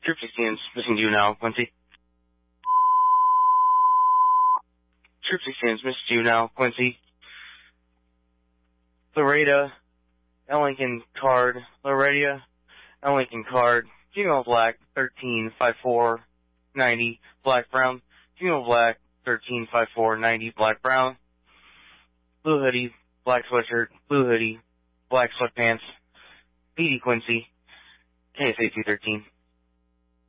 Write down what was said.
Troop 16 is missing you now, Quincy. Troop 16 is missing you now, Quincy. Laredo, L. Lincoln Card, Laredo, L. Lincoln Card, female black, 135490, black brown, female black, 135490, black brown, blue hoodie, black sweatshirt, blue hoodie, black sweatpants, PD Quincy, KSA 213.